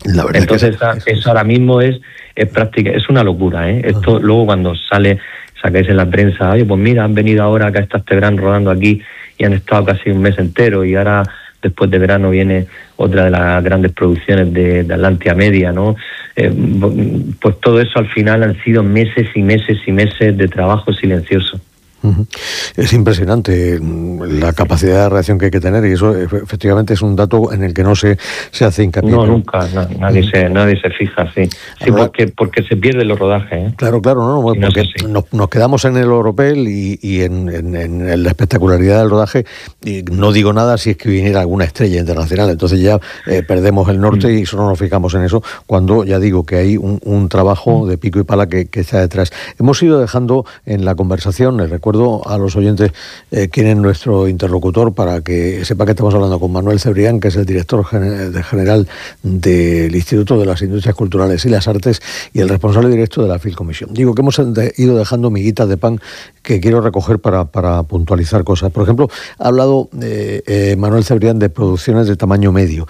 La verdad entonces es que eso ahora mismo es práctica, es una locura, ¿eh? Esto luego cuando sacáis en la prensa, oye, pues mira, han venido ahora que está este verano rodando aquí y han estado casi un mes entero, y ahora después de verano viene otra de las grandes producciones de Atlantia Media, ¿no? Pues todo eso al final han sido meses y meses y meses de trabajo silencioso. Es impresionante la capacidad de reacción que hay que tener, y eso efectivamente es un dato en el que no se hace hincapié. No, nunca, nadie se fija, sí. Sí, ahora, porque se pierden los rodajes, ¿eh? Claro, no, porque nos quedamos en el Oropel y en la espectacularidad del rodaje, y no digo nada si es que viniera alguna estrella internacional, entonces ya perdemos el norte y solo nos fijamos en eso, cuando ya digo que hay un trabajo de pico y pala que está detrás. Hemos ido dejando en la conversación, les recuerdo a los oyentes quién es nuestro interlocutor, para que sepa que estamos hablando con Manuel Cebrián, que es el director general del Instituto de las Industrias Culturales y las Artes y el responsable directo de la Filcomisión. Digo que hemos ido dejando miguitas de pan que quiero recoger para puntualizar cosas. Por ejemplo, ha hablado Manuel Cebrián de producciones de tamaño medio.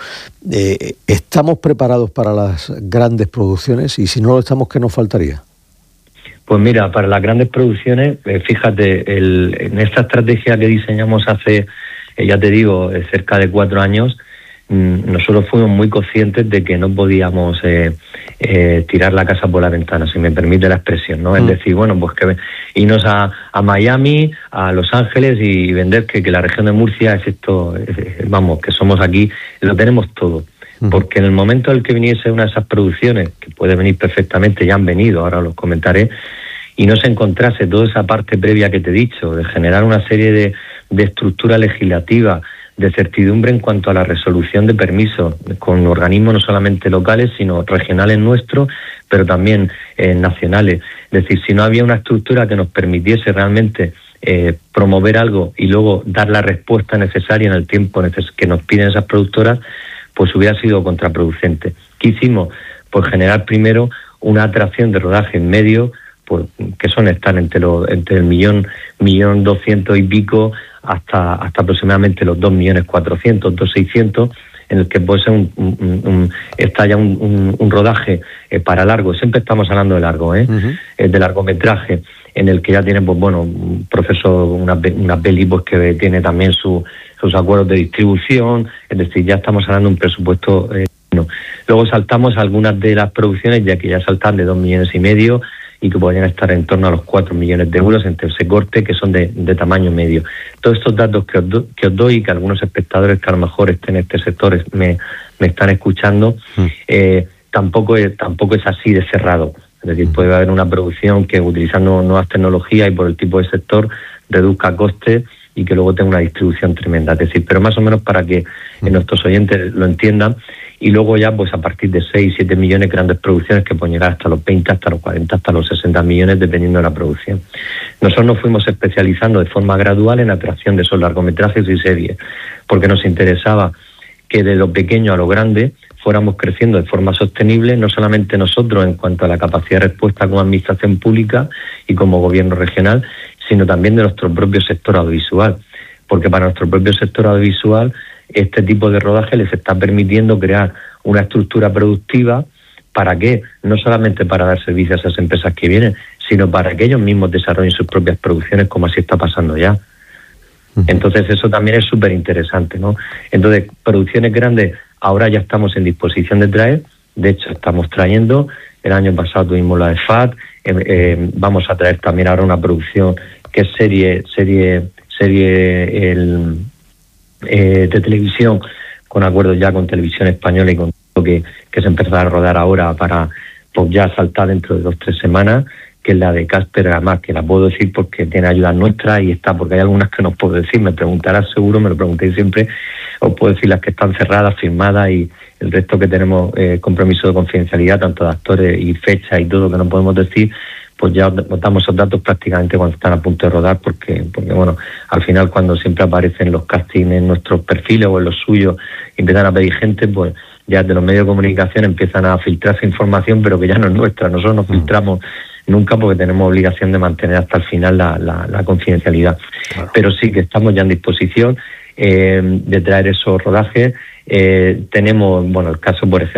¿Estamos preparados para las grandes producciones? Y si no lo estamos, ¿qué nos faltaría? Pues mira, para las grandes producciones, fíjate, en esta estrategia que diseñamos hace, ya te digo, cerca de 4 años, nosotros fuimos muy conscientes de que no podíamos tirar la casa por la ventana, si me permite la expresión, ¿no? Es decir, bueno, pues que irnos a Miami, a Los Ángeles y vender que la región de Murcia es esto, vamos, que somos aquí, lo tenemos todo. Porque en el momento en el que viniese una de esas producciones, que puede venir perfectamente, ya han venido, ahora los comentaré, y no se encontrase toda esa parte previa que te he dicho, de generar una serie de estructura legislativa, de certidumbre en cuanto a la resolución de permisos, con organismos no solamente locales, sino regionales nuestros, pero también nacionales. Es decir, si no había una estructura que nos permitiese realmente promover algo y luego dar la respuesta necesaria en el tiempo que nos piden esas productoras, pues hubiera sido contraproducente. ¿Qué hicimos? Pues generar primero una atracción de rodaje en medio, pues, que están entre el millón 200 y pico hasta aproximadamente los 2.400.000, 2.600.000, en el que puede ser está ya un rodaje para largo. Siempre estamos hablando de largo, de largometraje, en el que ya tiene, pues bueno, un proceso, una peli pues que tiene también sus acuerdos de distribución, es decir, ya estamos hablando de un presupuesto. Luego saltamos algunas de las producciones, ya que ya saltan de 2,5 millones y que podrían estar en torno a los 4 millones de euros entre ese corte, que son de tamaño medio. Todos estos datos que os doy, y que algunos espectadores que a lo mejor estén en este sector me están escuchando, tampoco es así de cerrado. Es decir, puede haber una producción que, utilizando nuevas tecnologías y por el tipo de sector, reduzca costes y que luego tenga una distribución tremenda. Es decir, pero más o menos para que nuestros oyentes lo entiendan. Y luego ya, pues a partir de 6, 7 millones, grandes producciones que pueden llegar hasta los 20, hasta los 40, hasta los 60 millones, dependiendo de la producción. Nosotros nos fuimos especializando de forma gradual en atracción de esos largometrajes y series, porque nos interesaba que de lo pequeño a lo grande fuéramos creciendo de forma sostenible, no solamente nosotros en cuanto a la capacidad de respuesta como administración pública y como gobierno regional, sino también de nuestro propio sector audiovisual, porque para nuestro propio sector audiovisual este tipo de rodaje les está permitiendo crear una estructura productiva. ¿Para qué? No solamente para dar servicio a esas empresas que vienen, sino para que ellos mismos desarrollen sus propias producciones, como así está pasando ya. Entonces eso también es súper interesante, ¿no? Entonces, producciones grandes ahora ya estamos en disposición de traer. De hecho, estamos trayendo. El año pasado tuvimos la de FAT. Vamos a traer también ahora una producción que es serie de televisión, con acuerdos ya con Televisión Española y con todo que se empezará a rodar ahora para pues ya saltar dentro de 2-3 semanas, que es la de Casper, además que la puedo decir porque tiene ayuda nuestra y está, porque hay algunas que no os puedo decir, me preguntarás seguro, me lo preguntéis siempre, os puedo decir las que están cerradas, firmadas, y el resto que tenemos compromiso de confidencialidad, tanto de actores y fechas y todo que no podemos decir, pues ya damos esos datos prácticamente cuando están a punto de rodar, porque bueno, al final cuando siempre aparecen los castings en nuestros perfiles o en los suyos y empiezan a pedir gente, pues ya de los medios de comunicación empiezan a filtrarse información, pero que ya no es nuestra. Nosotros no filtramos nunca porque tenemos obligación de mantener hasta el final la confidencialidad. Claro. Pero sí que estamos ya en disposición de traer esos rodajes. Tenemos, bueno, el caso, por ejemplo,